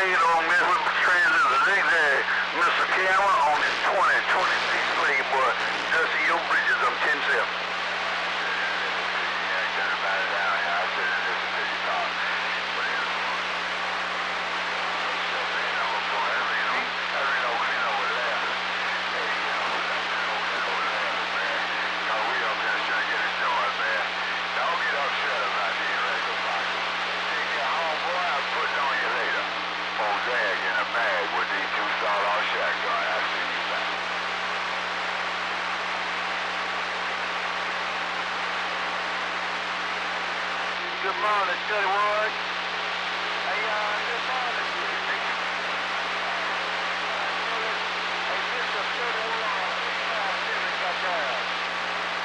laid on Memphis Transit today there, Mr. Cameron, on this 2026 lane, boy. Just your bridges, I'm 10-7. Good morning, Steady Ward.